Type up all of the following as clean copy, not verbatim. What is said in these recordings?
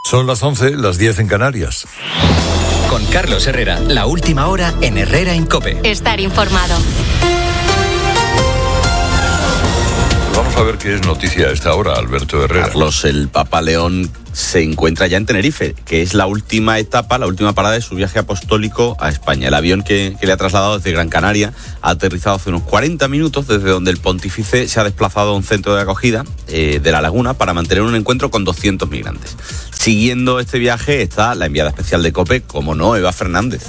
Son las 11, las 10 en Canarias. Con Carlos Herrera, la última hora en Herrera en COPE. Estar informado. Vamos a ver qué es noticia a esta hora, Alberto Herrera. Carlos, el Papa León se encuentra ya en Tenerife, que es la última etapa, la última parada de su viaje apostólico a España. El avión que le ha trasladado desde Gran Canaria ha aterrizado hace unos 40 minutos, desde donde el pontífice se ha desplazado a un centro de acogida de La Laguna para mantener un encuentro con 200 migrantes. Siguiendo este viaje está la enviada especial de COPE, como no, Eva Fernández.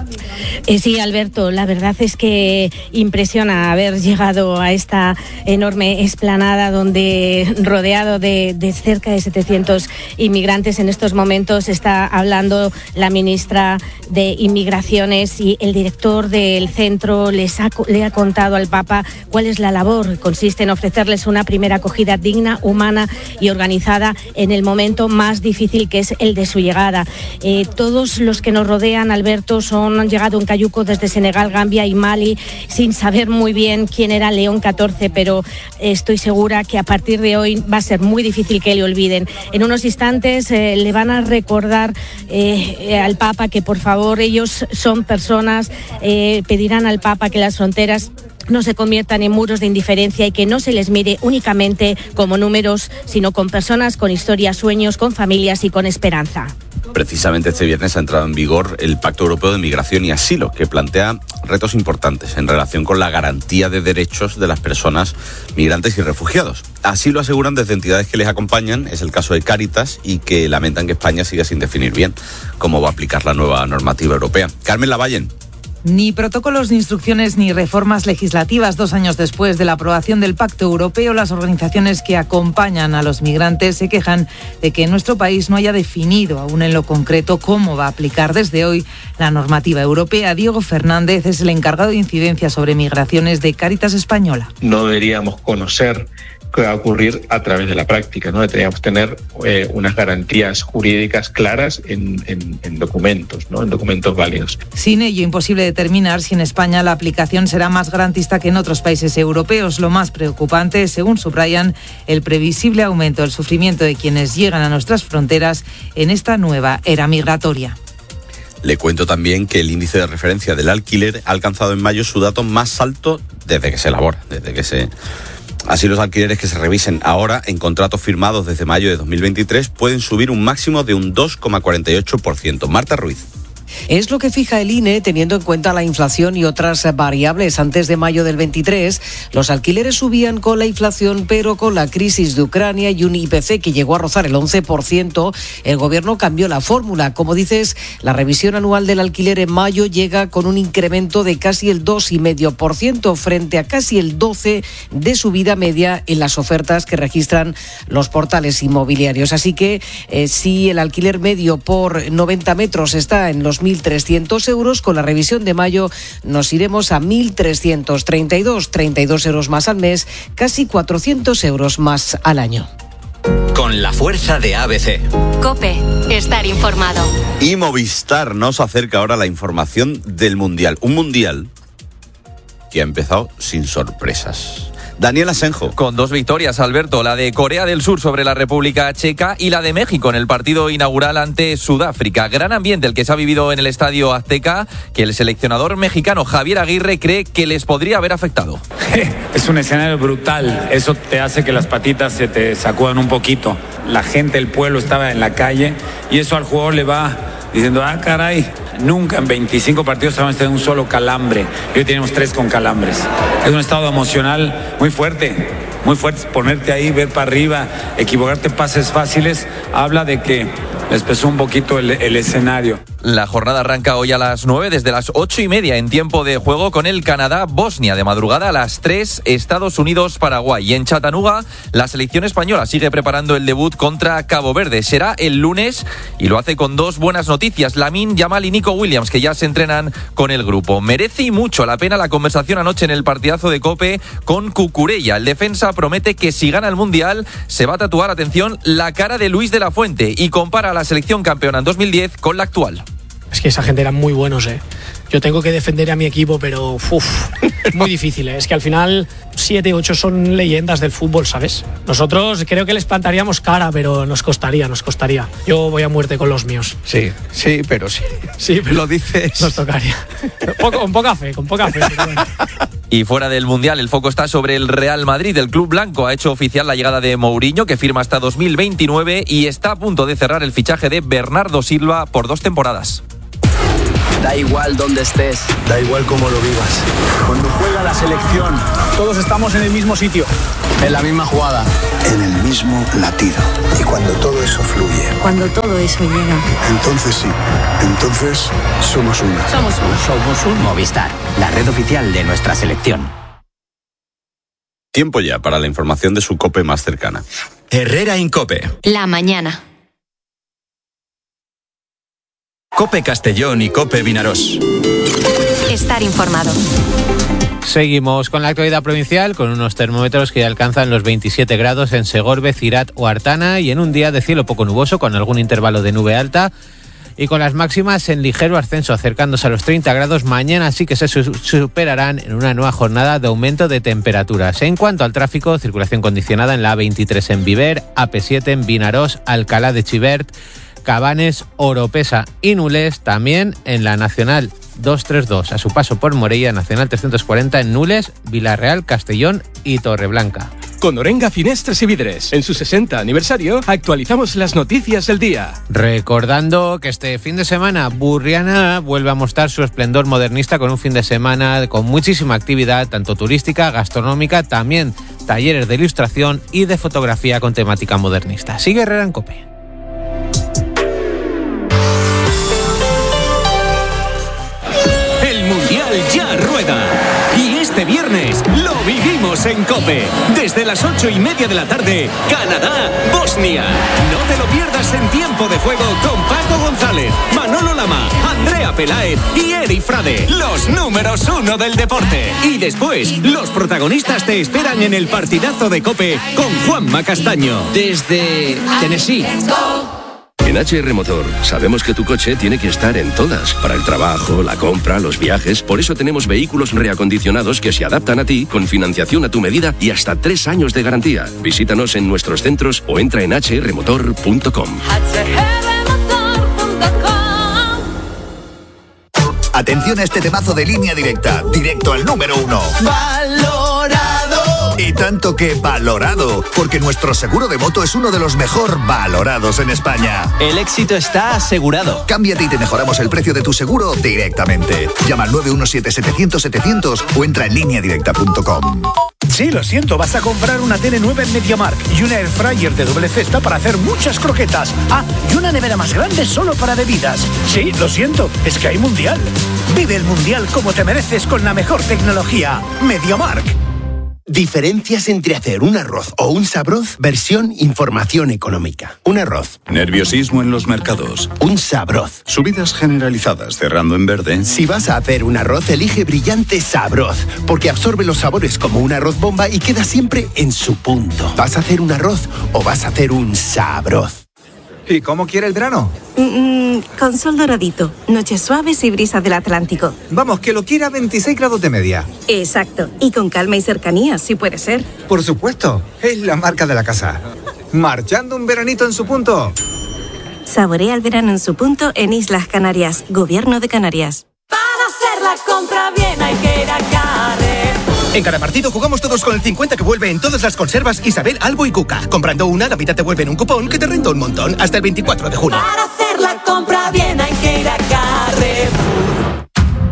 Sí, Alberto, la verdad es que impresiona haber llegado a esta enorme explanada donde, rodeado de cerca de 700 inmigrantes, en estos momentos está hablando la ministra de Inmigraciones y el director del centro le ha contado al Papa cuál es la labor. Consiste en ofrecerles una primera acogida digna, humana y organizada en el momento más difícil, que es el de su llegada. Todos los que nos rodean, Alberto, han llegado en cayuco desde Senegal, Gambia y Mali, sin saber muy bien quién era León XIV, pero estoy segura que a partir de hoy va a ser muy difícil que le olviden. En unos instantes le van a recordar al Papa que por favor ellos son personas, pedirán al Papa que las fronteras no se conviertan en muros de indiferencia y que no se les mire únicamente como números, sino con personas, con historias, sueños, con familias y con esperanza. Precisamente este viernes ha entrado en vigor el Pacto Europeo de Migración y Asilo, que plantea retos importantes en relación con la garantía de derechos de las personas migrantes y refugiados. Así lo aseguran desde entidades que les acompañan, es el caso de Cáritas, y que lamentan que España siga sin definir bien cómo va a aplicar la nueva normativa europea. Carmen Lavallen. Ni protocolos, ni instrucciones, ni reformas legislativas. 2 años después de la aprobación del Pacto Europeo, las organizaciones que acompañan a los migrantes se quejan de que nuestro país no haya definido aún en lo concreto cómo va a aplicar desde hoy la normativa europea. Diego Fernández es el encargado de incidencia sobre migraciones de Cáritas Española. No deberíamos conocer qué va a ocurrir a través de la práctica, ¿no? Deberíamos tener unas garantías jurídicas claras en documentos, ¿no? En documentos válidos. Sin ello, imposible determinar si en España la aplicación será más garantista que en otros países europeos. Lo más preocupante, según subrayan, el previsible aumento del sufrimiento de quienes llegan a nuestras fronteras en esta nueva era migratoria. Le cuento también que el índice de referencia del alquiler ha alcanzado en mayo su dato más alto desde que se elabora, Así, los alquileres que se revisen ahora en contratos firmados desde mayo de 2023 pueden subir un máximo de un 2,48%. Marta Ruiz. Es lo que fija el INE teniendo en cuenta la inflación y otras variables. Antes de mayo del 23, los alquileres subían con la inflación, pero con la crisis de Ucrania y un IPC que llegó a rozar el 11%, el gobierno cambió la fórmula. Como dices, la revisión anual del alquiler en mayo llega con un incremento de casi el 2,5% frente a casi el 12% de subida media en las ofertas que registran los portales inmobiliarios. Así que si el alquiler medio por 90 metros está en los 1.300 euros, con la revisión de mayo nos iremos a 1.332, 32 euros más al mes, casi 400 euros más al año. Con la fuerza de ABC. COPE, estar informado. Y Movistar nos acerca ahora la información del Mundial. Un Mundial que ha empezado sin sorpresas. Daniel Asenjo. Con 2 victorias, Alberto, la de Corea del Sur sobre la República Checa y la de México en el partido inaugural ante Sudáfrica. Gran ambiente el que se ha vivido en el Estadio Azteca, que el seleccionador mexicano Javier Aguirre cree que les podría haber afectado. Es un escenario brutal, eso te hace que las patitas se te sacudan un poquito. La gente, el pueblo estaba en la calle y eso al jugador le va diciendo, caray, nunca en 25 partidos habíamos tenido un solo calambre. Y hoy tenemos 3 con calambres. Es un estado emocional muy fuerte. Muy fuerte, ponerte ahí, ver para arriba, equivocarte pases fáciles, habla de que les pesó un poquito el escenario. La jornada arranca hoy a las 9, desde las 8:30 en tiempo de juego con el Canadá-Bosnia. De madrugada a las 3, Estados Unidos-Paraguay. Y en Chattanooga, la selección española sigue preparando el debut contra Cabo Verde. Será el lunes y lo hace con 2 buenas noticias. Lamine Yamal y Nico Williams, que ya se entrenan con el grupo. Merece y mucho la pena la conversación anoche en el partidazo de COPE con Cucurella. El defensa promete que si gana el Mundial se va a tatuar, atención, la cara de Luis de la Fuente y compara a la selección campeona en 2010 con la actual. Es que esa gente eran muy buenos, Yo tengo que defender a mi equipo, pero muy difícil, Es que al final 7, 8 son leyendas del fútbol, ¿sabes? Nosotros creo que les plantaríamos cara, pero nos costaría. Yo voy a muerte con los míos. Sí, pero lo dices. Nos tocaría. Con poca fe, pero bueno. Y fuera del Mundial, el foco está sobre el Real Madrid. El club blanco ha hecho oficial la llegada de Mourinho, que firma hasta 2029 y está a punto de cerrar el fichaje de Bernardo Silva por 2 temporadas. Da igual dónde estés, da igual cómo lo vivas. Cuando juega la selección, todos estamos en el mismo sitio, en la misma jugada, en el mismo latido. Y cuando todo eso fluye, cuando todo eso llega, entonces sí, entonces somos uno. Somos un Movistar, la red oficial de nuestra selección. Tiempo ya para la información de su COPE más cercana. Herrera Incope. La mañana. COPE Castellón y COPE Vinarós. Estar informado. Seguimos con la actualidad provincial, con unos termómetros que alcanzan los 27 grados en Segorbe, Cirat o Artana, y en un día de cielo poco nuboso con algún intervalo de nube alta, y con las máximas en ligero ascenso, acercándose a los 30 grados. Mañana sí que se superarán en una nueva jornada de aumento de temperaturas. En cuanto al tráfico, circulación condicionada en la A23 en Viver, AP7 en Vinarós, Alcalá de Xivert, Cabanes, Oropesa y Nules, también en la Nacional 232, a su paso por Morella, Nacional 340 en Nules, Villarreal, Castellón y Torreblanca. Con Orenga Finestres y Vidres, en su 60 aniversario, actualizamos las noticias del día. Recordando que este fin de semana Burriana vuelve a mostrar su esplendor modernista con un fin de semana con muchísima actividad, tanto turística, gastronómica, también talleres de ilustración y de fotografía con temática modernista. Sigue Herrera en COPE. Ya rueda. Y este viernes lo vivimos en COPE. Desde las 8:30 de la tarde, Canadá-Bosnia. No te lo pierdas en tiempo de juego con Paco González, Manolo Lama, Andrea Peláez y Eri Frade, los números 1 del deporte. Y después, los protagonistas te esperan en el partidazo de COPE con Juanma Castaño. Desde Tennessee. En HR Motor sabemos que tu coche tiene que estar en todas, para el trabajo, la compra, los viajes. Por eso tenemos vehículos reacondicionados que se adaptan a ti, con financiación a tu medida y hasta 3 años de garantía. Visítanos en nuestros centros o entra en hrmotor.com. Atención a este temazo de Línea Directa, directo al número 1. ¡Valorado! Y tanto que valorado, porque nuestro seguro de moto es uno de los mejor valorados en España. El éxito está asegurado. Cámbiate y te mejoramos el precio de tu seguro directamente. Llama al 917-700-700 o entra en lineadirecta.com. Sí, lo siento, vas a comprar una tele nueva en MediaMarkt y una air fryer de doble cesta para hacer muchas croquetas. Ah, y una nevera más grande solo para bebidas. Sí, lo siento, es que hay mundial. Vive el mundial como te mereces con la mejor tecnología. MediaMarkt. Diferencias entre hacer un arroz o un sabroz, versión información económica. Un arroz. Nerviosismo en los mercados. Un sabroz. Subidas generalizadas cerrando en verde. Si vas a hacer un arroz, elige Brillante Sabroz, porque absorbe los sabores como un arroz bomba y queda siempre en su punto. ¿Vas a hacer un arroz o vas a hacer un sabroz? ¿Y cómo quiere el verano? Con sol doradito, noches suaves y brisa del Atlántico. Vamos, que lo quiera a 26 grados de media. Exacto, y con calma y cercanía, si puede ser. Por supuesto, es la marca de la casa. Marchando un veranito en su punto. Saborea el verano en su punto en Islas Canarias, Gobierno de Canarias. Para hacer la compra bien hay que ir a Carrer. En cada partido jugamos todos con el 50 que vuelve en todas las conservas Isabel, Albo y Cuca. Comprando una, la mitad te vuelve en un cupón que te renta un montón. Hasta el 24 de junio. Para hacer la compra bien hay que ir a Carrefour.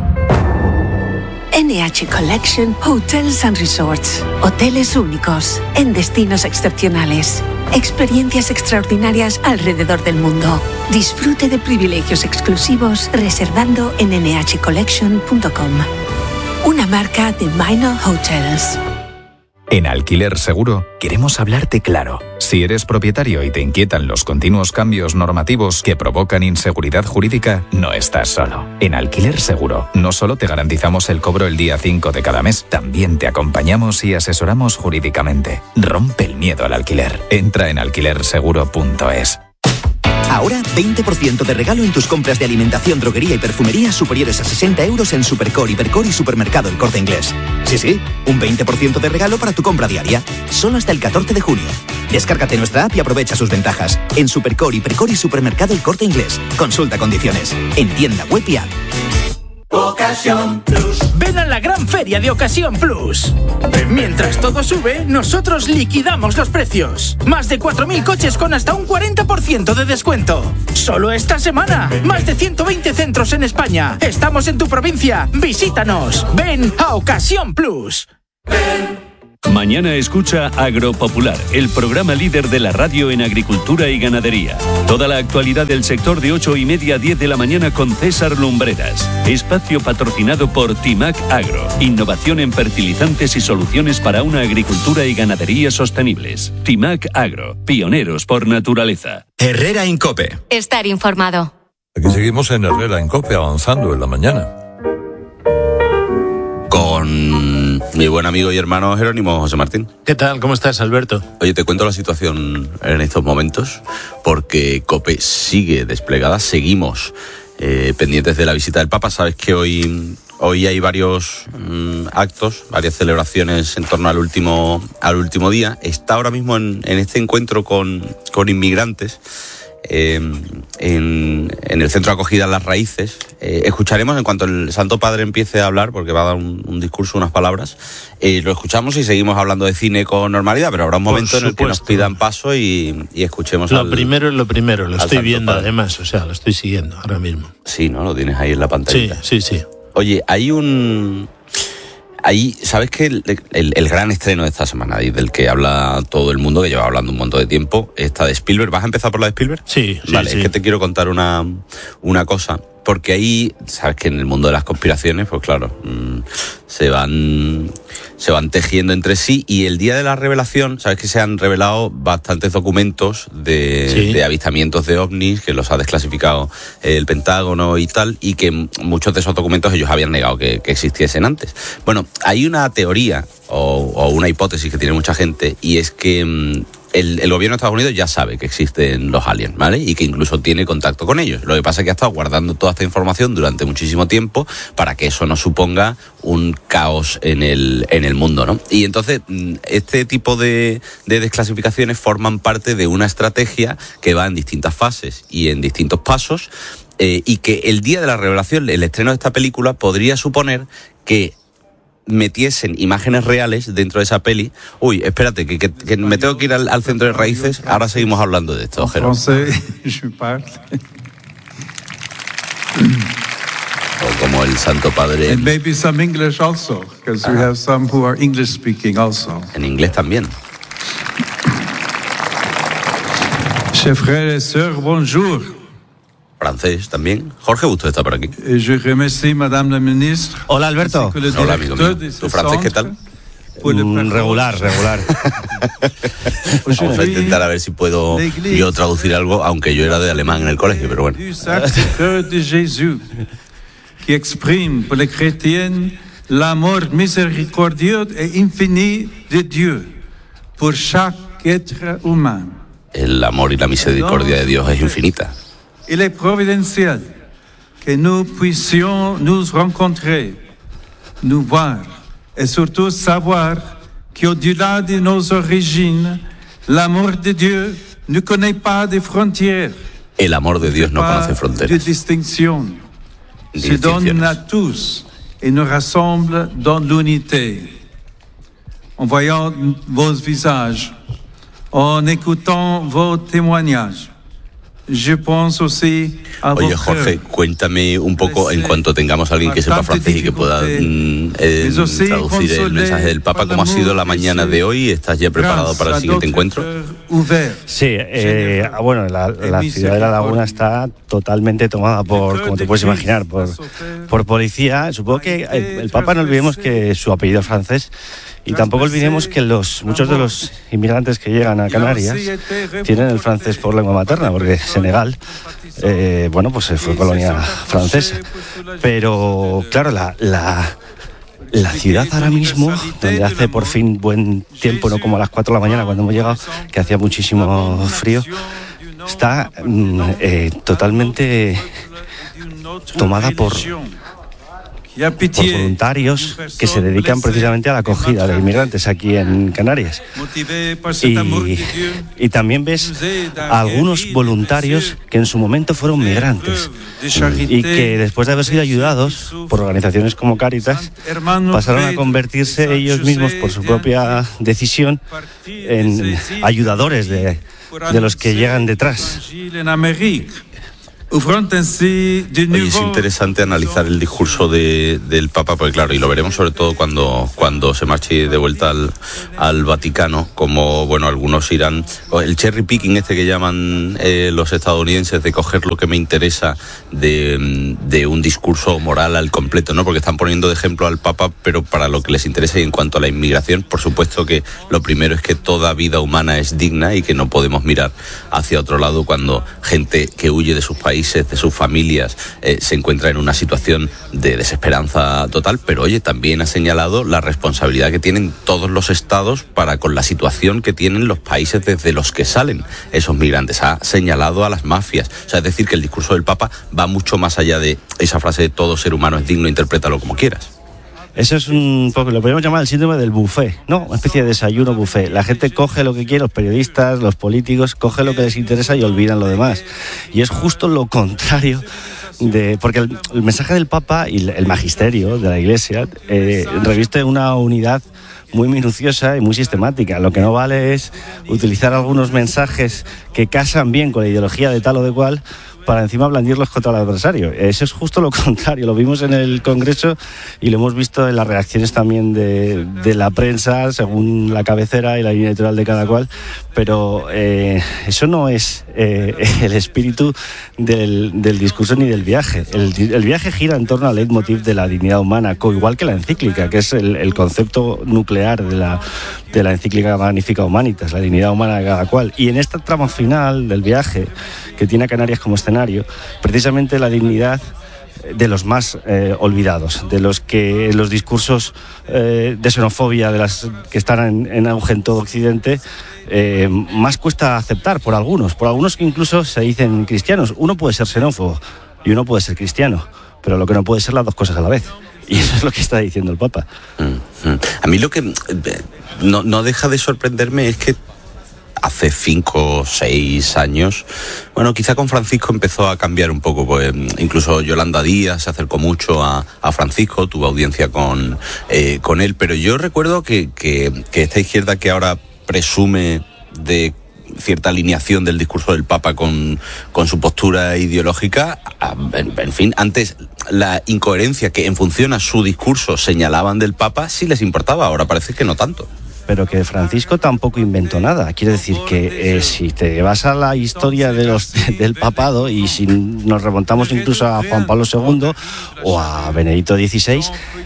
NH Collection Hotels and Resorts. Hoteles únicos, en destinos excepcionales. Experiencias extraordinarias alrededor del mundo. Disfrute de privilegios exclusivos reservando en nhcollection.com. Una marca de Minor Hotels. En Alquiler Seguro queremos hablarte claro. Si eres propietario y te inquietan los continuos cambios normativos que provocan inseguridad jurídica, no estás solo. En Alquiler Seguro no solo te garantizamos el cobro el día 5 de cada mes, también te acompañamos y asesoramos jurídicamente. Rompe el miedo al alquiler. Entra en alquilerseguro.es. Ahora 20% de regalo en tus compras de alimentación, droguería y perfumería superiores a 60 euros en Supercore, Hipercore y Supermercado El Corte Inglés. Sí, un 20% de regalo para tu compra diaria. Solo hasta el 14 de junio. Descárgate nuestra app y aprovecha sus ventajas. En Supercore, Hipercore y Supermercado El Corte Inglés. Consulta condiciones. En tienda web y app. Ocasión Plus. Ven a la gran feria de Ocasión Plus. Mientras todo sube, nosotros liquidamos los precios. Más de 4.000 coches con hasta un 40% de descuento. Solo esta semana. Más de 120 centros en España. Estamos en tu provincia. Visítanos. Ven a Ocasión Plus. Mañana escucha Agropopular, el programa líder de la radio en agricultura y ganadería. Toda la actualidad del sector de 8:30 a 10 de la mañana con César Lumbreras. Espacio patrocinado por Timac Agro. Innovación en fertilizantes y soluciones para una agricultura y ganadería sostenibles. Timac Agro, pioneros por naturaleza. Herrera Incope. Estar informado. Aquí seguimos en Herrera Incope, avanzando en la mañana. Con mi buen amigo y hermano Jerónimo José Martín. ¿Qué tal? ¿Cómo estás, Alberto? Oye, te cuento la situación en estos momentos, porque COPE sigue desplegada, seguimos pendientes de la visita del Papa. Sabes que hoy hay varios actos, varias celebraciones en torno al último día. Está ahora mismo en este encuentro con inmigrantes en el centro de acogida Las Raíces. Escucharemos en cuanto el Santo Padre empiece a hablar, porque va a dar un discurso, unas palabras. Lo escuchamos y seguimos hablando de cine con normalidad, pero habrá un momento en el que nos pidan paso y escuchemos lo primero es lo primero, lo estoy viendo Padre. Además, o sea, lo estoy siguiendo ahora mismo. Sí, ¿no? Lo tienes ahí en la pantalla. Sí. Oye, ¿sabes que el gran estreno de esta semana y del que habla todo el mundo, que lleva hablando un montón de tiempo, está de Spielberg? ¿Vas a empezar por la de Spielberg? Sí. Vale, es que te quiero contar una cosa, porque ahí, sabes que en el mundo de las conspiraciones, pues claro, se van tejiendo entre sí, y el día de la revelación, sabes que se han revelado bastantes documentos de avistamientos de ovnis, que los ha desclasificado el Pentágono y tal, y que muchos de esos documentos ellos habían negado que existiesen antes. Bueno, hay una teoría o una hipótesis que tiene mucha gente, y es que el gobierno de Estados Unidos ya sabe que existen los aliens, ¿vale? Y que incluso tiene contacto con ellos. Lo que pasa es que ha estado guardando toda esta información durante muchísimo tiempo para que eso no suponga un caos en el mundo, ¿no? Y entonces este tipo de desclasificaciones forman parte de una estrategia que va en distintas fases y en distintos pasos, y que el día de la revelación, el estreno de esta película, podría suponer que metiesen imágenes reales dentro de esa peli. Uy, espérate, que me tengo que ir al centro de Raíces. Ahora seguimos hablando de esto, Jero. O como el Santo Padre. And maybe some English also, because we have some who are English speaking also. En inglés también. Chers frères et sœurs, bonjour. Francés también. Jorge Busto está por aquí. Je remercie Madame la Ministre. Hola, Alberto. Hola, amigo mío. ¿Tu francés qué tal? Regular. Vamos a intentar a ver si puedo yo traducir algo, aunque yo era de alemán en el colegio, pero bueno. de Jésus, qui exprime pour les chrétiens l'amour miséricordieux et infini de Dieu pour chaque être humain. El amor y la misericordia de Dios es infinita. Il est providentiel que nous puissions nous rencontrer, nous voir et surtout savoir qu'au-delà de nos origines, l'amour de Dieu ne connaît pas de frontières. El amor de Dios no conoce fronteras. De distinction. Se donne à tous et nous rassemble dans l'unité. En voyant vos visages, en écoutant vos témoignages, je pense aussi a Oye, Jorge, cuéntame un poco, en cuanto tengamos a alguien que sepa francés y que pueda traducir el mensaje del Papa, ¿cómo ha sido la mañana de hoy? ¿Estás ya preparado para el siguiente encuentro? Sí, bueno, la ciudad de La Laguna está totalmente tomada por, como te puedes imaginar, por policía. Supongo que el Papa, no olvidemos que su apellido es francés. Y tampoco olvidemos que muchos de los inmigrantes que llegan a Canarias tienen el francés por lengua materna, porque Senegal, pues fue colonia francesa. Pero claro, la ciudad ahora mismo, donde hace por fin buen tiempo, no como a las 4 de la mañana cuando hemos llegado, que hacía muchísimo frío, está totalmente tomada por voluntarios que se dedican precisamente a la acogida de inmigrantes aquí en Canarias. Y también ves a algunos voluntarios que en su momento fueron migrantes y que después de haber sido ayudados por organizaciones como Cáritas pasaron a convertirse ellos mismos por su propia decisión en ayudadores de los que llegan detrás. Oye, es interesante analizar el discurso del Papa, porque claro, y lo veremos sobre todo cuando se marche de vuelta al Vaticano, como bueno, algunos irán, el cherry picking que llaman los estadounidenses, de coger lo que me interesa de un discurso moral al completo, ¿no? Porque están poniendo de ejemplo al Papa, pero para lo que les interesa. Y en cuanto a la inmigración, por supuesto que lo primero es que toda vida humana es digna y que no podemos mirar hacia otro lado cuando gente que huye de sus países, de sus familias, se encuentra en una situación de desesperanza total. Pero oye, también ha señalado la responsabilidad que tienen todos los estados para con la situación que tienen los países desde los que salen esos migrantes. Ha señalado a las mafias. O sea, es decir, que el discurso del Papa va mucho más allá de esa frase de todo ser humano es digno, interprétalo como quieras. Eso es un poco, lo podemos llamar el síndrome del buffet, ¿no? Una especie de desayuno buffet. La gente coge lo que quiere, los periodistas, los políticos, coge lo que les interesa y olvidan lo demás. Y es justo lo contrario porque el mensaje del Papa y el magisterio de la Iglesia reviste una unidad muy minuciosa y muy sistemática. Lo que no vale es utilizar algunos mensajes que casan bien con la ideología de tal o de cual para encima blandirlos contra el adversario. Eso es justo lo contrario. Lo vimos en el Congreso y lo hemos visto en las reacciones también de la prensa, según la cabecera y la línea editorial de cada cual. Pero eso no es el espíritu del discurso ni del viaje. El viaje gira en torno al leitmotiv de la dignidad humana, igual que la encíclica, que es el concepto nuclear de la encíclica Magnificat Humanitas, la dignidad humana de cada cual. Y en este tramo final del viaje, que tiene a Canarias como escenario, precisamente la dignidad de los más olvidados, de los que los discursos de xenofobia de las que están en auge en todo Occidente más cuesta aceptar por algunos que incluso se dicen cristianos. Uno puede ser xenófobo y uno puede ser cristiano, pero lo que no puede ser las dos cosas a la vez. Y eso es lo que está diciendo el Papa. A mí lo que no deja de sorprenderme es que hace 5 o 6 años, bueno, quizá con Francisco empezó a cambiar un poco, pues incluso Yolanda Díaz se acercó mucho a Francisco, tuvo audiencia con él, pero yo recuerdo que esta izquierda que ahora presume de cierta alineación del discurso del Papa con su postura ideológica, en fin, antes la incoherencia que en función a su discurso señalaban del Papa sí les importaba, ahora parece que no tanto. Pero que Francisco tampoco inventó nada. Quiere decir que si te vas a la historia del papado, y si nos remontamos incluso a Juan Pablo II o a Benedicto XVI,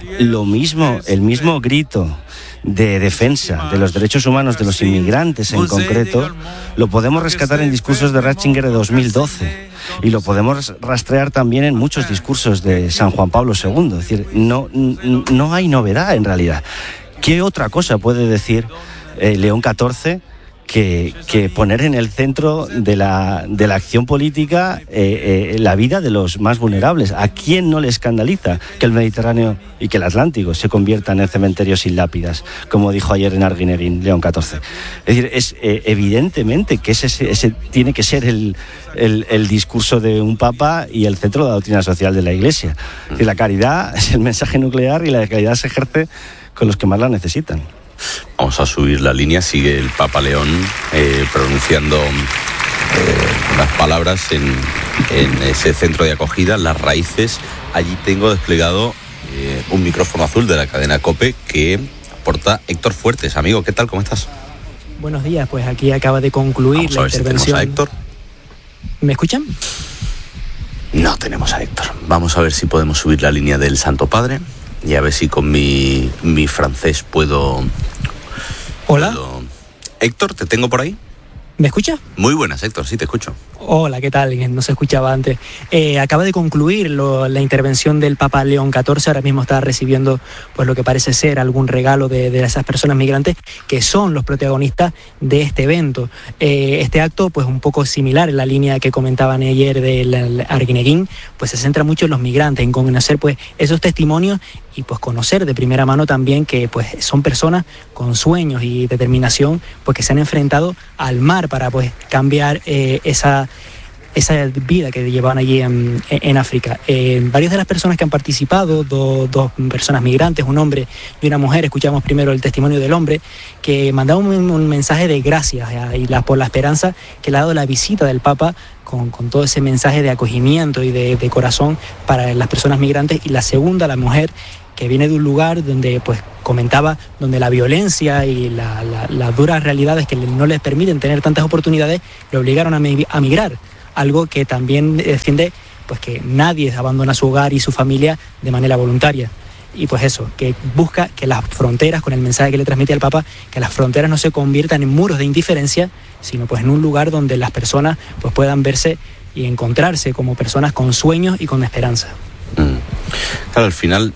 el mismo grito de defensa de los derechos humanos de los inmigrantes en concreto, lo podemos rescatar en discursos de Ratzinger de 2012 y lo podemos rastrear también en muchos discursos de San Juan Pablo II. Es decir, no hay novedad en realidad. ¿Qué otra cosa puede decir León XIV que poner en el centro de la acción política la vida de los más vulnerables? ¿A quién no le escandaliza que el Mediterráneo y que el Atlántico se conviertan en cementerios sin lápidas, como dijo ayer en Arguineguín León XIV? Es decir, es evidentemente que ese tiene que ser el discurso de un papa y el centro de la doctrina social de la Iglesia. Es decir, la caridad es el mensaje nuclear y la caridad se ejerce con los que más la necesitan. Vamos a subir la línea, sigue el Papa León pronunciando unas palabras en ese centro de acogida, Las Raíces. Allí tengo desplegado un micrófono azul de la cadena COPE que porta Héctor Fuertes. Amigo, ¿qué tal? ¿Cómo estás? Buenos días, pues aquí acaba de concluir la intervención. Si tenemos a Héctor. ¿Me escuchan? No tenemos a Héctor. Vamos a ver si podemos subir la línea del Santo Padre. Y a ver si con mi francés puedo... Hola. Héctor, ¿te tengo por ahí? ¿Me escucha? Muy buenas, Héctor, sí te escucho. Hola, ¿qué tal? No se escuchaba antes. Acaba de concluir la intervención del Papa León XIV. Ahora mismo está recibiendo pues lo que parece ser algún regalo de esas personas migrantes que son los protagonistas de este evento. Este acto, pues un poco similar en la línea que comentaban ayer del Arguineguín, pues se centra mucho en los migrantes, en conocer pues esos testimonios y pues conocer de primera mano también que pues son personas con sueños y determinación pues que se han enfrentado al mar para pues cambiar esa vida que llevaban allí en África. Varias de las personas que han participado, dos personas migrantes, un hombre y una mujer, escuchamos primero el testimonio del hombre, que mandaba un mensaje de gracias por la esperanza que le ha dado la visita del Papa con todo ese mensaje de acogimiento y de corazón para las personas migrantes. Y la segunda, la mujer, que viene de un lugar donde pues comentaba donde la violencia y las duras realidades que no les permiten tener tantas oportunidades le obligaron a migrar, algo que también defiende pues que nadie abandona su hogar y su familia de manera voluntaria. Y pues eso, que busca que las fronteras, con el mensaje que le transmite al Papa, que las fronteras no se conviertan en muros de indiferencia, sino pues en un lugar donde las personas pues puedan verse y encontrarse como personas con sueños y con esperanza. Claro, al final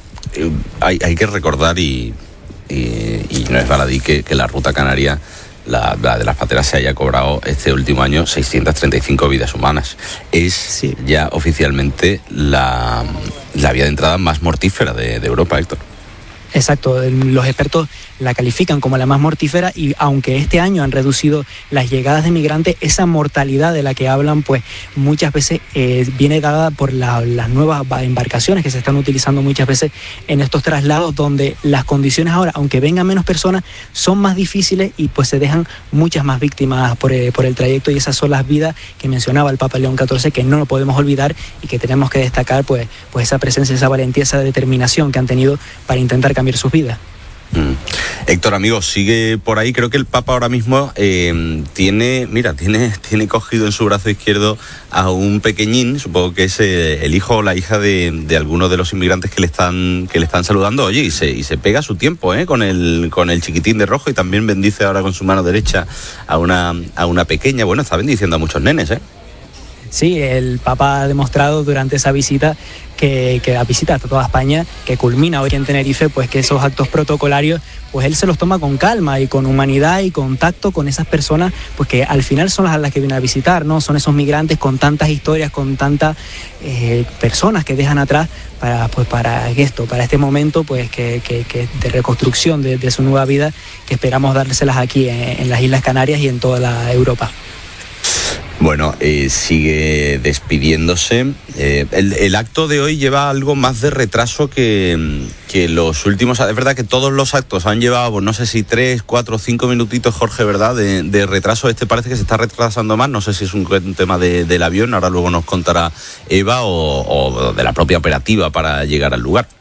hay que recordar y no es baladí que la ruta canaria, la de las pateras, se haya cobrado este último año 635 vidas humanas. Es ya oficialmente la vía de entrada más mortífera de Europa, Héctor. Exacto, los expertos la califican como la más mortífera, y aunque este año han reducido las llegadas de migrantes, esa mortalidad de la que hablan pues muchas veces viene dada por las nuevas embarcaciones que se están utilizando muchas veces en estos traslados, donde las condiciones ahora, aunque vengan menos personas, son más difíciles y pues se dejan muchas más víctimas por el trayecto, y esas son las vidas que mencionaba el Papa León XIV, que no lo podemos olvidar y que tenemos que destacar pues esa presencia, esa valentía, esa determinación que han tenido para intentar cambiar sus vidas. Héctor, amigo, sigue por ahí. Creo que el Papa ahora mismo tiene cogido en su brazo izquierdo a un pequeñín, supongo que es el hijo o la hija de alguno de los inmigrantes que le están saludando. Oye, y se pega su tiempo con el chiquitín de rojo, y también bendice ahora con su mano derecha a una pequeña. Bueno, está bendiciendo a muchos nenes, Sí, el Papa ha demostrado durante esa visita que la visita a toda España, que culmina hoy en Tenerife, pues que esos actos protocolarios, pues él se los toma con calma y con humanidad y con tacto con esas personas, pues que al final son las que vienen a visitar, ¿no? Son esos migrantes con tantas historias, con tantas personas que dejan atrás para este momento, pues que de reconstrucción de su nueva vida, que esperamos dárselas aquí en las Islas Canarias y en toda la Europa. Bueno, sigue despidiéndose. El acto de hoy lleva algo más de retraso que los últimos. Es verdad que todos los actos han llevado, pues, no sé si 3, 4, 5 minutitos, Jorge, ¿verdad?, de retraso. Este parece que se está retrasando más. No sé si es un tema del avión, ahora luego nos contará Eva, o de la propia operativa para llegar al lugar.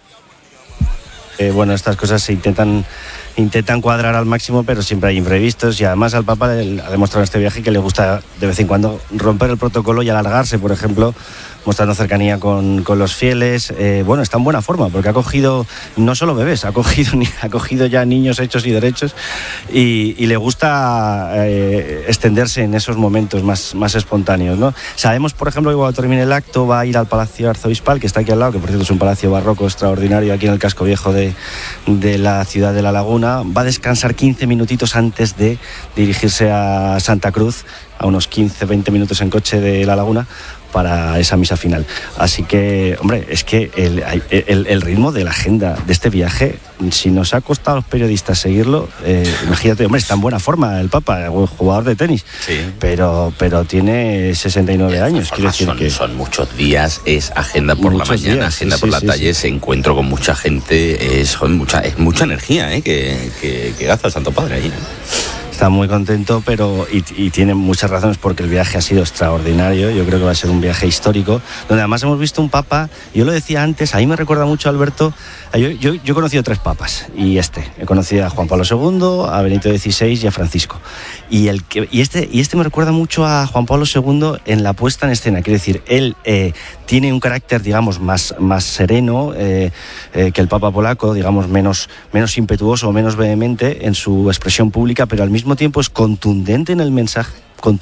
Bueno, estas cosas se intentan cuadrar al máximo, pero siempre hay imprevistos, y además al Papa ha demostrado en este viaje que le gusta de vez en cuando romper el protocolo y alargarse, por ejemplo, mostrando cercanía con los fieles. Bueno, está en buena forma, porque ha cogido no solo bebés, ha cogido ya niños hechos y derechos, y le gusta extenderse en esos momentos más espontáneos, ¿no? Sabemos, por ejemplo, que cuando termine el acto va a ir al Palacio Arzobispal, que está aquí al lado, que por cierto es un palacio barroco extraordinario aquí en el casco viejo de la ciudad de La Laguna. Va a descansar 15 minutitos antes de dirigirse a Santa Cruz, a unos 15-20 minutos en coche de La Laguna, para esa misa final. Así que, hombre, es que el ritmo de la agenda de este viaje, si nos ha costado a los periodistas seguirlo, imagínate, hombre, está en buena forma el Papa, jugador de tenis, sí, pero tiene 69 años. Quiero decir que son muchos días, es agenda por la mañana, agenda por la tarde, ese encuentro con mucha gente, es mucha energía que gasta el Santo Padre ahí. Está muy contento, pero y tiene muchas razones, porque el viaje ha sido extraordinario. Yo creo que va a ser un viaje histórico, donde además hemos visto un Papa, yo lo decía antes, a mí me recuerda mucho a Alberto. Yo he conocido 3 papas, y he conocido a Juan Pablo II, a Benito XVI y a Francisco. Y este me recuerda mucho a Juan Pablo II en la puesta en escena. Quiero decir, él tiene un carácter, digamos, más sereno que el Papa polaco, digamos, menos impetuoso o menos vehemente en su expresión pública, pero al mismo mismo tiempo es contundente en el mensaje,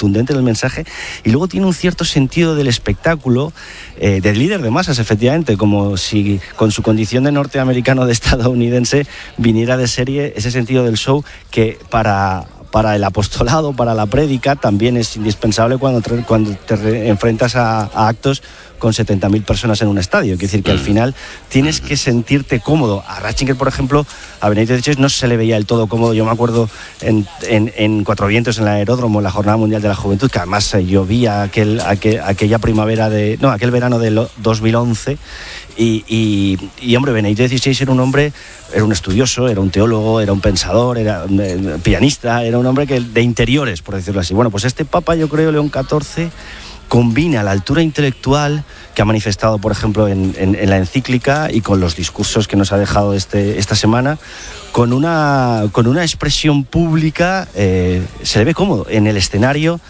y luego tiene un cierto sentido del espectáculo, de líder de masas, efectivamente, como si con su condición de norteamericano, de estadounidense, viniera de serie ese sentido del show que para el apostolado, para la prédica, también es indispensable cuando te enfrentas a actos con 70.000 personas en un estadio. Quiere decir que al final tienes que sentirte cómodo. A Ratzinger, por ejemplo, a Benito Echenique no se le veía del todo cómodo. Yo me acuerdo en Cuatro Vientos, en el Aeródromo, en la Jornada Mundial de la Juventud, que además llovía aquella aquel verano del 2011. Y hombre, Benito XVI era un estudioso, era un teólogo, era un pensador, era un pianista, era un hombre de interiores, por decirlo así. Bueno, pues este Papa, yo creo, León XIV, combina la altura intelectual que ha manifestado, por ejemplo, en la encíclica y con los discursos que nos ha dejado esta semana, con una expresión pública. Se le ve cómodo en el escenario,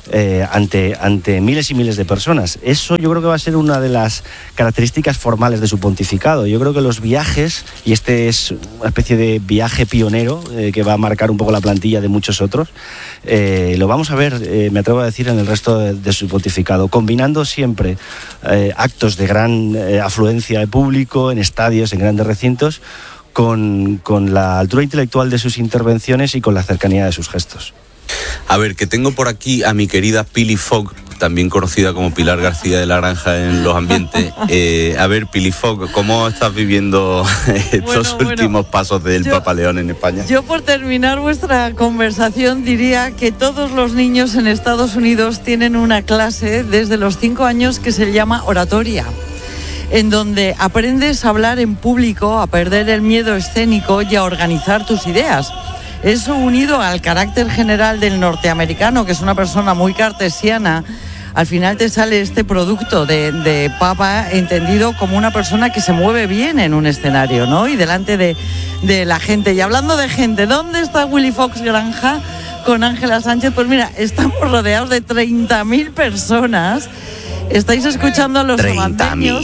ante miles y miles de personas. Eso yo creo que va a ser una de las características formales de su pontificado. Yo creo que los viajes, y este es una especie de viaje pionero que va a marcar un poco la plantilla de muchos otros, lo vamos a ver, me atrevo a decir, en el resto de su pontificado, combinando siempre actos de gran afluencia de público en estadios, en grandes recintos, con la altura intelectual de sus intervenciones y con la cercanía de sus gestos. A ver, que tengo por aquí a mi querida Pili Fogg, también conocida como Pilar García de la Granja en los ambientes. A ver, Pili Fogg, ¿cómo estás viviendo estos últimos pasos del Papa León en España? Yo, por terminar vuestra conversación, diría que todos los niños en Estados Unidos tienen una clase desde los 5 años que se llama oratoria, en donde aprendes a hablar en público, a perder el miedo escénico y a organizar tus ideas. Eso, unido al carácter general del norteamericano, que es una persona muy cartesiana, al final te sale este producto de Papa entendido como una persona que se mueve bien en un escenario, ¿no? Y delante de la gente. Y hablando de gente, ¿dónde está Willy Fox Granja con Ángela Sánchez? Pues mira, estamos rodeados de 30.000 personas. Estáis escuchando a los sabandeños.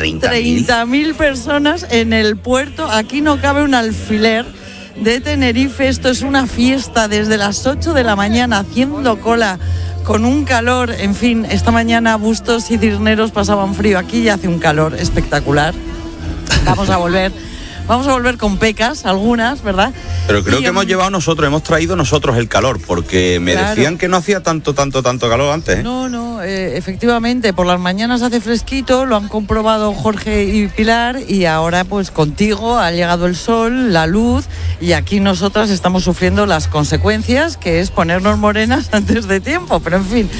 30.000 personas en el puerto. Aquí no cabe un alfiler de Tenerife. Esto es una fiesta desde las 8 de la mañana, haciendo cola, con un calor. En fin, esta mañana Bustos y Cisneros pasaban frío. Aquí ya hace un calor espectacular. Vamos a volver con pecas, algunas, ¿verdad? Pero creo que hemos traído nosotros el calor, porque me decían que no hacía tanto calor antes, ¿eh? No, efectivamente, por las mañanas hace fresquito, lo han comprobado Jorge y Pilar, y ahora pues contigo ha llegado el sol, la luz, y aquí nosotras estamos sufriendo las consecuencias, que es ponernos morenas antes de tiempo, pero en fin,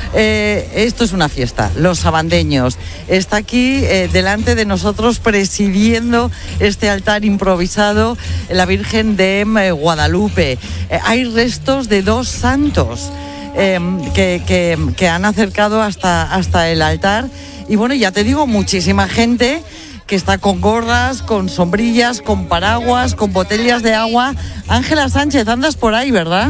esto es una fiesta. Los sabandeños, está aquí delante de nosotros presidiendo este altar improvisado la Virgen de Guadalupe. Hay restos de 2 santos que han acercado hasta el altar, y bueno, ya te digo, muchísima gente que está con gorras, con sombrillas, con paraguas, con botellas de agua. Ángela Sánchez, andas por ahí, ¿verdad?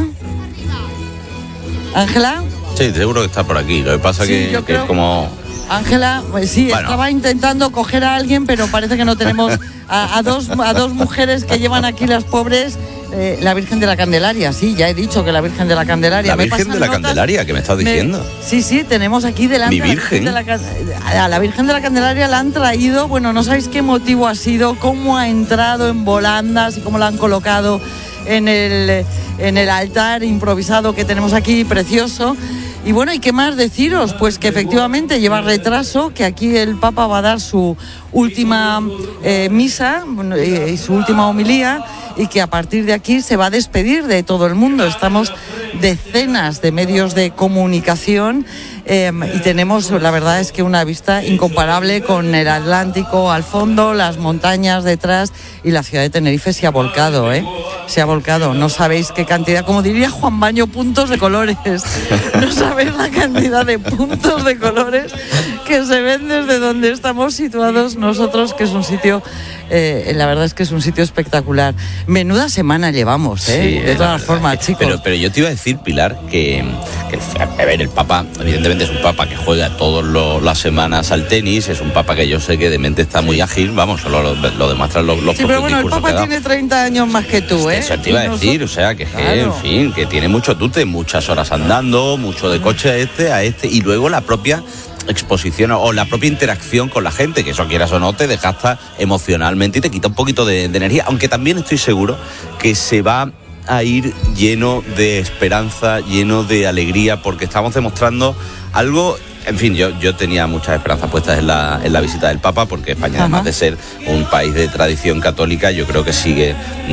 ¿Ángela? Sí, seguro que está por aquí. Lo que pasa que es como... Ángela, pues sí, bueno, estaba intentando coger a alguien, pero parece que no tenemos a dos mujeres que llevan aquí las pobres. La Virgen de la Candelaria, sí, ya he dicho que la Virgen de la Candelaria. La Virgen de la Candelaria, ¿qué me estás diciendo? Sí, tenemos aquí delante. Mi Virgen. A la Virgen de la Candelaria la han traído, bueno, no sabéis qué motivo ha sido, cómo ha entrado en volandas y cómo la han colocado en el altar improvisado que tenemos aquí, precioso. Y bueno, ¿y qué más deciros? Pues que efectivamente lleva retraso, que aquí el Papa va a dar su última misa y su última homilía, y que a partir de aquí se va a despedir de todo el mundo. Estamos decenas de medios de comunicación y tenemos, la verdad es que una vista incomparable, con el Atlántico al fondo, las montañas detrás, y la ciudad de Tenerife se ha volcado, se ha volcado. No sabéis qué cantidad, como diría Juan Baño, puntos de colores. No sabéis la cantidad de puntos de colores que se ven desde donde estamos situados nosotros, que es un sitio, la verdad es que es un sitio espectacular. Menuda semana llevamos, Sí, de todas formas, chicos. Pero yo te iba a decir, Pilar, que a ver, el Papa, evidentemente es un Papa que juega todas las semanas al tenis, es un Papa que yo sé que de mente está muy ágil, vamos, solo lo demuestran los sí, pero bueno, el Papa tiene 30 años más que tú, ¿eh? Eso te iba a decir, o sea, que en fin, que tiene mucho tute, muchas horas andando, mucho de coche a este, y luego la propia exposición o la propia interacción con la gente, que eso quieras o no te desgasta emocionalmente y te quita un poquito de energía, aunque también estoy seguro que se va a ir lleno de esperanza, lleno de alegría, porque estamos demostrando algo. En fin, yo tenía muchas esperanzas puestas en la visita del Papa, porque España, además de ser un país de tradición católica, yo creo que sigue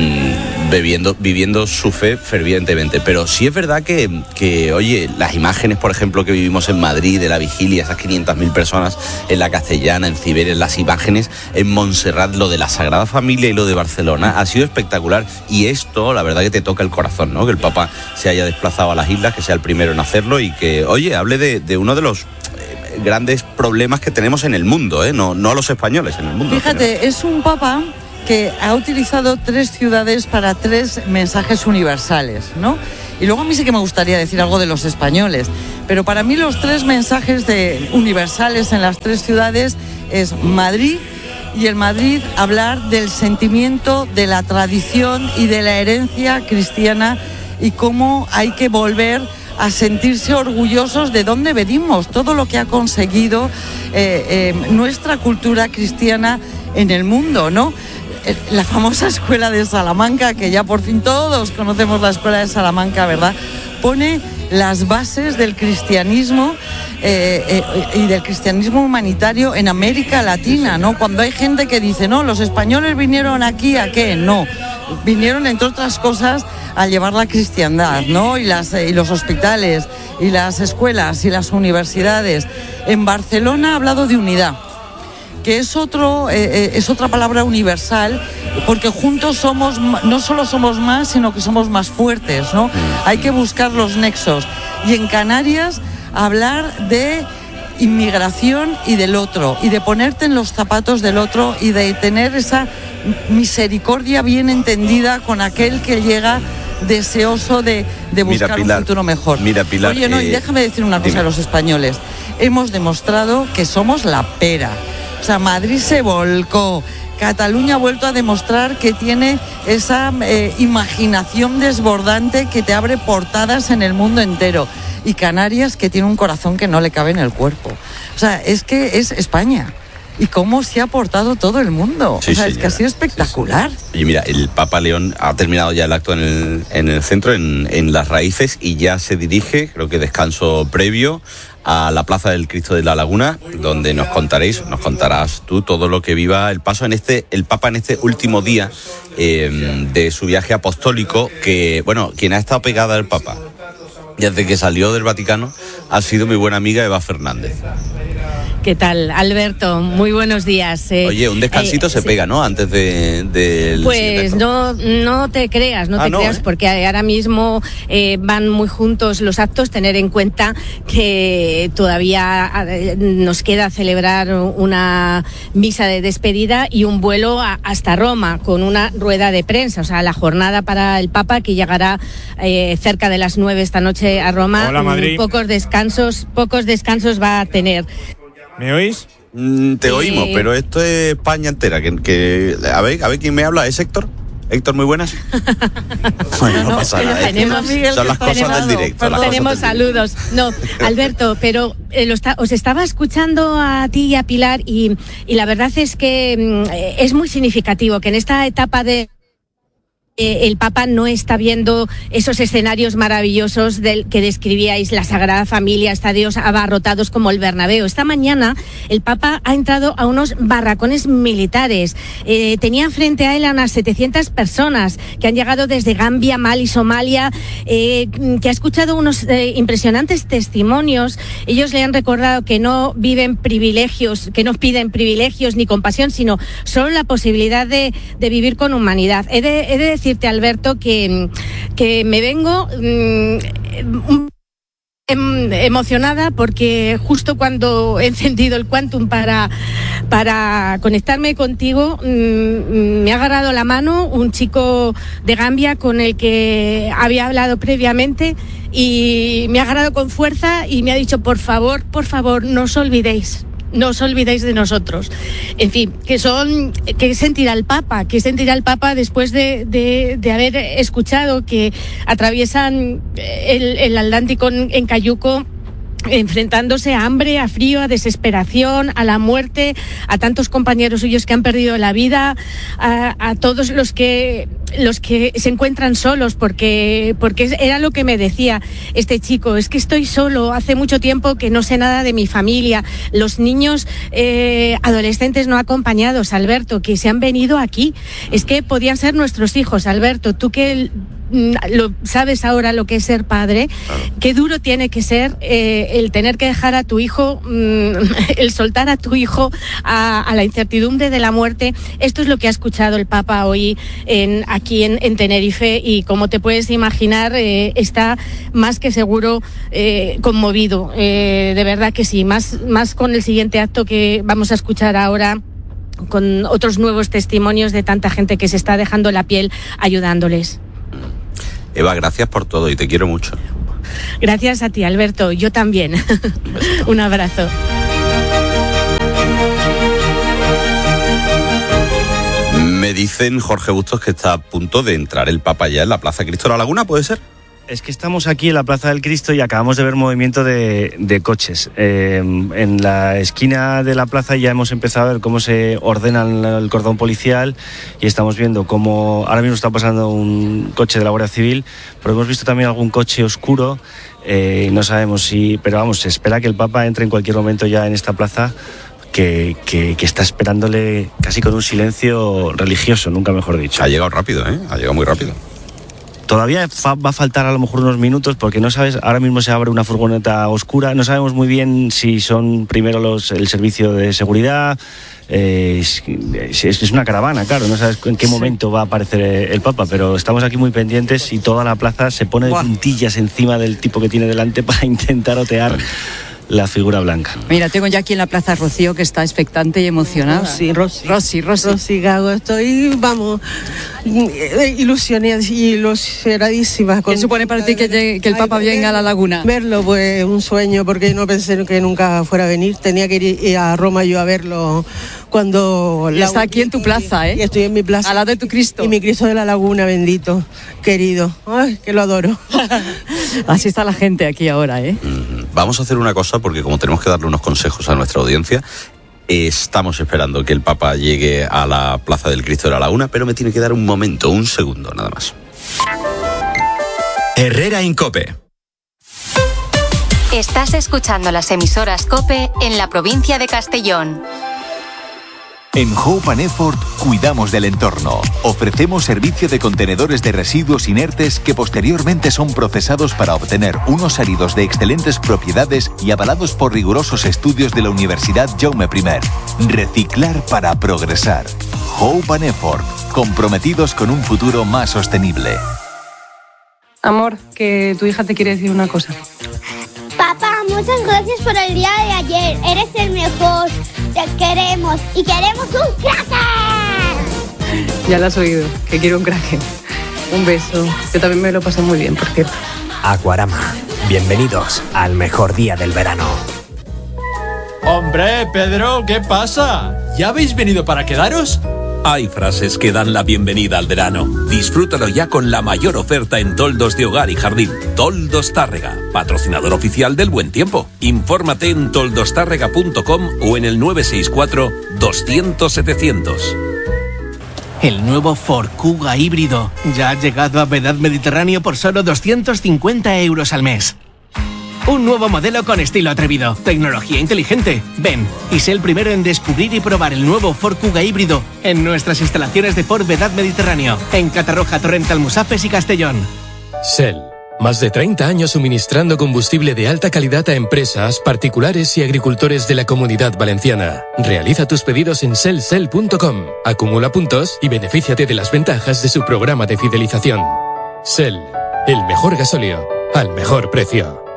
viviendo su fe fervientemente. Pero sí es verdad que, oye, las imágenes, por ejemplo, que vivimos en Madrid, de la vigilia, esas 500.000 personas en la Castellana, en Ciberes, las imágenes en Montserrat, lo de la Sagrada Familia y lo de Barcelona, ha sido espectacular. Y esto, la verdad que te toca el corazón, ¿no? Que el Papa se haya desplazado a las islas, que sea el primero en hacerlo y que, oye, hable de uno de los grandes problemas que tenemos en el mundo, no los españoles, en el mundo. Fíjate, es un Papa que ha utilizado 3 ciudades para 3 mensajes universales, ¿no? Y luego a mí sí que me gustaría decir algo de los españoles, pero para mí los 3 mensajes universales en las 3 ciudades es Madrid, y en Madrid hablar del sentimiento, de la tradición y de la herencia cristiana y cómo hay que volver a sentirse orgullosos de dónde venimos, todo lo que ha conseguido nuestra cultura cristiana en el mundo, ¿no? La famosa escuela de Salamanca, que ya por fin todos conocemos la escuela de Salamanca, ¿verdad? Pone las bases del cristianismo y del cristianismo humanitario en América Latina, ¿no? Cuando hay gente que dice, no, los españoles vinieron aquí, ¿a qué? No, vinieron, entre otras cosas, a llevar la cristiandad, ¿no? Y los hospitales, y las escuelas, y las universidades. En Barcelona ha hablado de unidad, que es otra palabra universal, porque juntos no solo somos más, sino que somos más fuertes, ¿no? Hay que buscar los nexos. Y en Canarias, hablar de inmigración y del otro, y de ponerte en los zapatos del otro, y de tener esa misericordia bien entendida con aquel que llega deseoso de buscar un futuro mejor. Mira, Pilar, oye, no, y déjame decir una cosa a los españoles. Hemos demostrado que somos la pera. O sea, Madrid se volcó. Cataluña ha vuelto a demostrar que tiene esa imaginación desbordante que te abre portadas en el mundo entero. Y Canarias, que tiene un corazón que no le cabe en el cuerpo. O sea, es que es España. Y cómo se ha portado todo el mundo. Sí, o sea, sí, es que ha sido espectacular. Sí, sí. Y mira, el Papa León ha terminado ya el acto en el centro, en Las Raíces, y ya se dirige, creo que descanso previo, a la Plaza del Cristo de la Laguna, donde nos contarás tú todo lo que viva el Papa en este último día de su viaje apostólico, que, bueno, quien ha estado pegada al Papa desde que salió del Vaticano ha sido mi buena amiga Eva Fernández. ¿Qué tal, Alberto? Muy buenos días. Oye, un descansito se pega, ¿no? Antes del... Pues no te creas, porque ahora mismo van muy juntos los actos. Tener en cuenta que todavía nos queda celebrar una misa de despedida y un vuelo hasta Roma con una rueda de prensa. O sea, la jornada para el Papa, que llegará cerca de las 9 esta noche a Roma. Hola, Madrid. Pocos descansos va a tener. ¿Me oís? Te oímos, pero esto es España entera. A ver quién me habla, ¿es Héctor? Héctor, muy buenas. Bueno, no pasa nada. Son las cosas del directo. Tenemos saludos. No, Alberto, pero os estaba escuchando a ti y a Pilar y la verdad es que es muy significativo que en esta etapa de el Papa no está viendo esos escenarios maravillosos que describíais, la Sagrada Familia, estadios abarrotados como el Bernabéu. Esta mañana el Papa ha entrado a unos barracones militares. Tenía frente a él a unas 700 personas que han llegado desde Gambia, Mali, Somalia, que ha escuchado unos impresionantes testimonios. Ellos le han recordado que no viven privilegios, que no piden privilegios ni compasión, sino solo la posibilidad de vivir con humanidad. He de decirte, Alberto, que me vengo Emocionada porque justo cuando he encendido el Quantum para conectarme contigo, me ha agarrado la mano un chico de Gambia con el que había hablado previamente y me ha agarrado con fuerza y me ha dicho, por favor, no os olvidéis de nosotros. En fin, ¿qué sentirá el Papa después de haber escuchado que atraviesan el Atlántico en cayuco, enfrentándose a hambre, a frío, a desesperación, a la muerte, a tantos compañeros suyos que han perdido la vida, a todos los que se encuentran solos, porque era lo que me decía este chico, es que estoy solo, hace mucho tiempo que no sé nada de mi familia, los niños adolescentes no acompañados, Alberto, que se han venido aquí, es que podían ser nuestros hijos, Alberto, tú que lo sabes ahora lo que es ser padre, claro. Qué duro tiene que ser el tener que dejar a tu hijo, el soltar a tu hijo a la incertidumbre de la muerte. Esto es lo que ha escuchado el Papa hoy aquí en Tenerife y como te puedes imaginar está más que seguro conmovido, de verdad que sí, más con el siguiente acto que vamos a escuchar ahora, con otros nuevos testimonios de tanta gente que se está dejando la piel ayudándoles. Eva, gracias por todo y te quiero mucho. Gracias a ti, Alberto. Yo también. Un abrazo. Me dicen, Jorge Bustos, que está a punto de entrar el Papa ya en la Plaza Cristo de la Laguna, ¿puede ser? Es que estamos aquí en la Plaza del Cristo y acabamos de ver movimiento de coches. En la esquina de la plaza ya hemos empezado a ver cómo se ordenan el cordón policial y estamos viendo cómo ahora mismo está pasando un coche de la Guardia Civil, pero hemos visto también algún coche oscuro. No sabemos si, pero vamos, se espera que el Papa entre en cualquier momento ya en esta plaza. Que está esperándole casi con un silencio religioso, nunca mejor dicho. Ha llegado rápido, ha llegado muy rápido. Todavía va a faltar a lo mejor unos minutos porque no sabes, ahora mismo se abre una furgoneta oscura, no sabemos muy bien si son primero el servicio de seguridad, es una caravana, claro, no sabes en qué momento va a aparecer el Papa, pero estamos aquí muy pendientes y toda la plaza se pone de puntillas encima del tipo que tiene delante para intentar otear la figura blanca. Mira, tengo ya aquí en la Plaza Rocío que está expectante y emocionada. Rosy Gago, estoy, vamos, ilusionadísima. ¿Qué supone para ti que el Papa venga a la Laguna? Verlo, pues un sueño, porque no pensé que nunca fuera a venir. Tenía que ir a Roma yo a verlo cuando... Y está aquí en tu plaza, Y estoy en mi plaza. Al lado de tu Cristo. Y mi Cristo de la Laguna, bendito, querido. Ay, que lo adoro. Así está la gente aquí ahora, Vamos a hacer una cosa, porque como tenemos que darle unos consejos a nuestra audiencia, estamos esperando que el Papa llegue a la Plaza del Cristo de la Laguna, pero me tiene que dar un momento, un segundo, nada más. Herrera en COPE. Estás escuchando las emisoras COPE en la provincia de Castellón. En Hope and Effort cuidamos del entorno. Ofrecemos servicio de contenedores de residuos inertes que posteriormente son procesados para obtener unos salidos de excelentes propiedades y avalados por rigurosos estudios de la Universidad Jaume I. Reciclar para progresar. Hope and Effort, comprometidos con un futuro más sostenible. Amor, que tu hija te quiere decir una cosa. Papá, muchas gracias por el día de ayer. Eres el mejor. Te queremos y queremos un Kraken. Ya lo has oído, que quiero un Kraken. Un beso. Yo también me lo pasé muy bien, por cierto. Aquarama. Bienvenidos al mejor día del verano. Hombre, Pedro, ¿qué pasa? ¿Ya habéis venido para quedaros? Hay frases que dan la bienvenida al verano. Disfrútalo ya con la mayor oferta en toldos de hogar y jardín. Toldos Tárrega, patrocinador oficial del Buen Tiempo. Infórmate en toldostárrega.com o en el 964 200 700. El nuevo Ford Kuga híbrido ya ha llegado a Vedad Mediterráneo por solo 250 euros al mes. Un nuevo modelo con estilo atrevido, tecnología inteligente. Ven y sé el primero en descubrir y probar el nuevo Ford Kuga híbrido en nuestras instalaciones de Ford Vedad Mediterráneo, en Catarroja, Torrent, Almusafes y Castellón. Shell. Más de 30 años suministrando combustible de alta calidad a empresas, particulares y agricultores de la Comunidad Valenciana. Realiza tus pedidos en shell.com, acumula puntos y benefíciate de las ventajas de su programa de fidelización. Shell, el mejor gasóleo al mejor precio.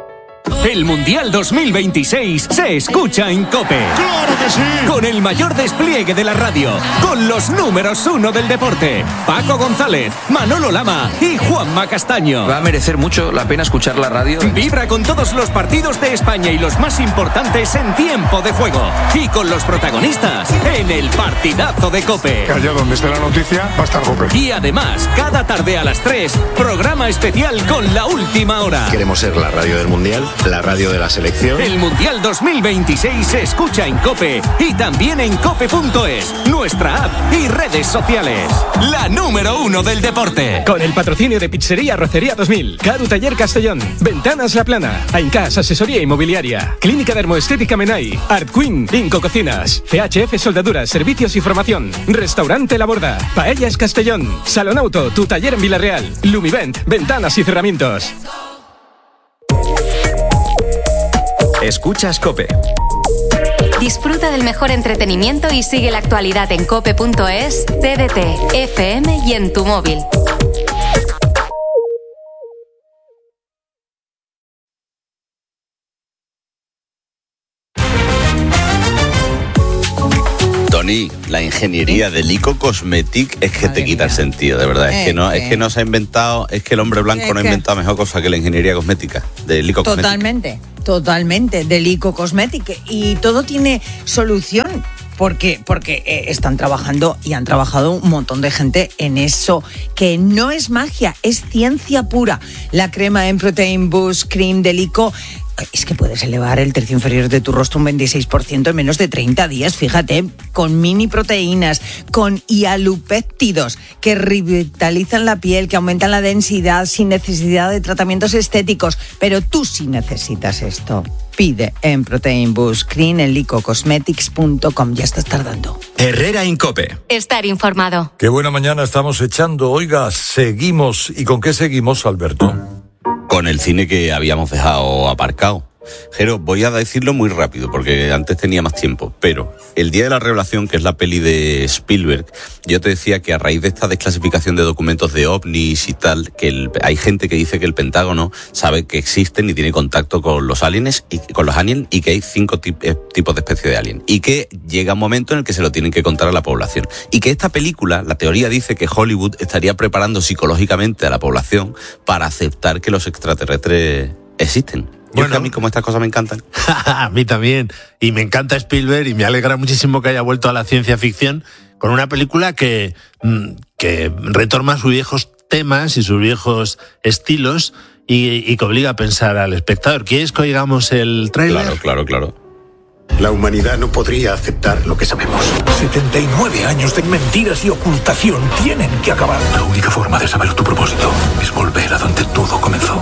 El Mundial 2026 se escucha en COPE. ¡Claro que sí! Con el mayor despliegue de la radio, con los números 1 del deporte, Paco González, Manolo Lama y Juanma Castaño. Va a merecer mucho la pena escuchar la radio. Vibra con todos los partidos de España y los más importantes en tiempo de juego. Y con los protagonistas en el partidazo de COPE. Que allá donde esté la noticia va a estar COPE. Y además, cada tarde a las 3, programa especial con La Última Hora. Queremos ser la radio del Mundial, la radio de la selección. El Mundial 2026 se escucha en COPE y también en cope.es, nuestra app y redes sociales. La número 1 del deporte. Con el patrocinio de Pizzería Rocería 2000, Caru Taller Castellón, Ventanas La Plana, Aincas Asesoría Inmobiliaria, Clínica Dermoestética Menai, Art Queen, Inco Cocinas, CHF Soldaduras, Servicios y Formación, Restaurante La Borda, Paellas Castellón, Salón Auto, tu taller en Villarreal, Lumivent, Ventanas y Cerramientos. Escuchas COPE. Disfruta del mejor entretenimiento y sigue la actualidad en cope.es, TDT, FM y en tu móvil. Tony, la ingeniería de Lico Cosmetic es que te quita el sentido, de verdad. Es que no se ha inventado, es que el hombre blanco no ha inventado mejor cosa que la ingeniería cosmética de Lico Cosmetic. Totalmente, de Lico Cosmetic. Y todo tiene solución. Porque están trabajando y han trabajado un montón de gente en eso, que no es magia, es ciencia pura. La crema en Protein Boost Cream de Lico es que puedes elevar el tercio inferior de tu rostro un 26% en menos de 30 días, fíjate, con mini proteínas, con hialupéptidos que revitalizan la piel, que aumentan la densidad sin necesidad de tratamientos estéticos. Pero tú sí necesitas esto. Pide en Protein Boost Cream en licocosmetics.com. Ya estás tardando. Herrera Incope. Estar informado. Qué buena mañana estamos echando. Oiga, seguimos. ¿Y con qué seguimos, Alberto? Con el cine que habíamos dejado aparcado. Jero, voy a decirlo muy rápido porque antes tenía más tiempo, pero El Día de la Revelación, que es la peli de Spielberg, yo te decía que a raíz de esta desclasificación de documentos de ovnis y tal, que hay gente que dice que el Pentágono sabe que existen y tiene contacto con los aliens y que hay 5 tipos de especies de alien y que llega un momento en el que se lo tienen que contar a la población y que esta película, la teoría dice que Hollywood estaría preparando psicológicamente a la población para aceptar que los extraterrestres existen. Bueno, a mí como estas cosas me encantan. A mí también. Y me encanta Spielberg y me alegra muchísimo que haya vuelto a la ciencia ficción con una película que retoma sus viejos temas y sus viejos estilos y que obliga a pensar al espectador. ¿Quieres que oigamos el tráiler? Claro. La humanidad no podría aceptar lo que sabemos. 79 años de mentiras y ocultación tienen que acabar. La única forma de saber tu propósito es volver a donde todo comenzó.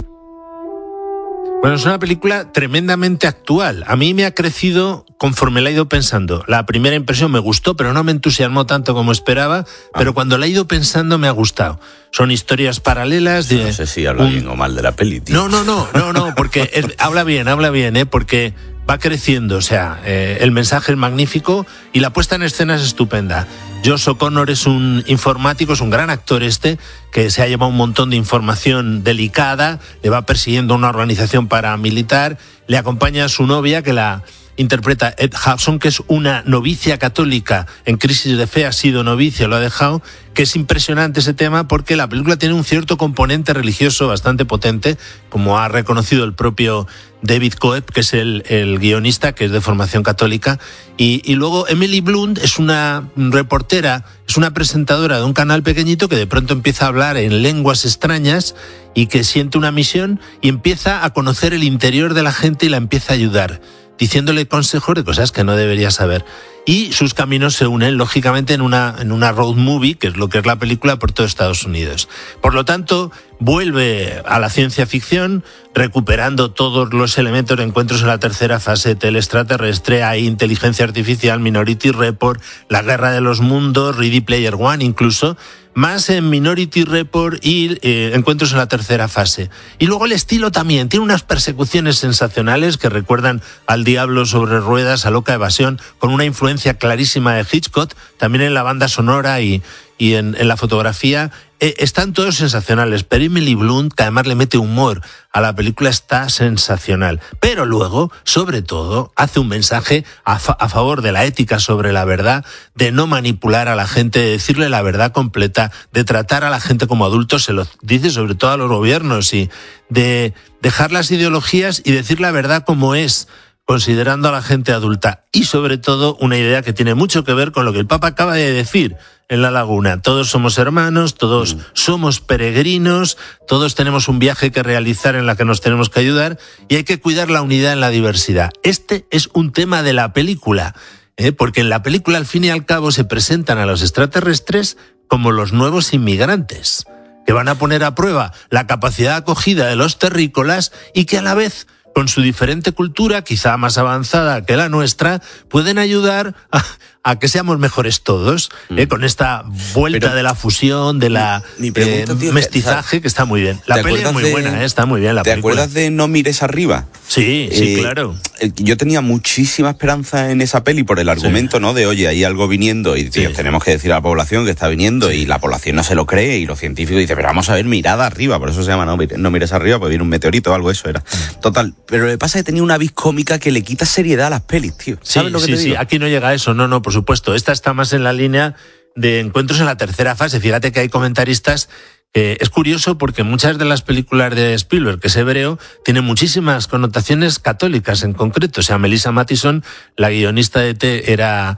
Bueno, es una película tremendamente actual. A mí me ha crecido conforme la he ido pensando. La primera impresión me gustó, pero no me entusiasmó tanto como esperaba. Pero cuando la he ido pensando me ha gustado. Son historias paralelas de... No sé si habla bien o mal de la peli, tío. No, porque habla bien, porque va creciendo. O sea, el mensaje es magnífico y la puesta en escena es estupenda. Josh O'Connor es un informático, es un gran actor que se ha llevado un montón de información delicada, le va persiguiendo una organización paramilitar, le acompaña a su novia, que la interpreta Ed Hudson, que es una novicia católica en crisis de fe, ha sido novicia, lo ha dejado, que es impresionante ese tema porque la película tiene un cierto componente religioso bastante potente, como ha reconocido el propio David Coeb, que es el guionista, que es de formación católica, y luego Emily Blunt es una reportera, es una presentadora de un canal pequeñito que de pronto empieza a hablar en lenguas extrañas y que siente una misión y empieza a conocer el interior de la gente y la empieza a ayudar, diciéndole consejos de cosas que no debería saber. Y sus caminos se unen, lógicamente, en una road movie, que es lo que es la película, por todo Estados Unidos. Por lo tanto, vuelve a la ciencia ficción, recuperando todos los elementos de encuentros en la tercera fase, teleextraterrestre, hay inteligencia artificial, Minority Report, la guerra de los mundos, Ready Player One incluso, más en Minority Report y encuentros en la tercera fase. Y luego el estilo también, tiene unas persecuciones sensacionales que recuerdan al Diablo sobre ruedas, a Loca Evasión, con una influencia clarísima de Hitchcock, también en la banda sonora y y en la fotografía. Están todos sensacionales, pero Emily Blunt, que además le mete humor a la película, está sensacional. Pero luego, sobre todo, hace un mensaje a favor de la ética sobre la verdad, de no manipular a la gente, de decirle la verdad completa, de tratar a la gente como adultos, se lo dice sobre todo a los gobiernos, y de dejar las ideologías y decir la verdad como es, considerando a la gente adulta. Y sobre todo, una idea que tiene mucho que ver con lo que el Papa acaba de decir en La Laguna. Todos somos hermanos, todos somos peregrinos, todos tenemos un viaje que realizar en la que nos tenemos que ayudar, y hay que cuidar la unidad en la diversidad. Este es un tema de la película, porque en la película, al fin y al cabo, se presentan a los extraterrestres como los nuevos inmigrantes, que van a poner a prueba la capacidad de acogida de los terrícolas y que a la vez, con su diferente cultura, quizá más avanzada que la nuestra, pueden ayudar a que seamos mejores todos, con esta vuelta de la fusión, de la mestizaje, que está muy bien. La peli es muy buena, está muy bien la película. ¿Te acuerdas de No mires arriba? Sí, claro. Yo tenía muchísima esperanza en esa peli por el argumento, ¿no? De, oye, hay algo viniendo y tenemos que decir a la población que está viniendo, y la población no se lo cree, y los científicos dicen, pero vamos a ver, mirada arriba, por eso se llama No mires arriba, porque viene un meteorito o algo, eso era. Total. Pero lo que pasa es que tenía una vis cómica que le quita seriedad a las pelis, tío. ¿Sabes lo que te digo? Sí, aquí no llega a eso, no, por supuesto. Esta está más en la línea de encuentros en la tercera fase. Fíjate que hay comentaristas. Es curioso porque muchas de las películas de Spielberg, que es hebreo, tienen muchísimas connotaciones católicas en concreto. O sea, Melissa Mathison, la guionista de E.T., era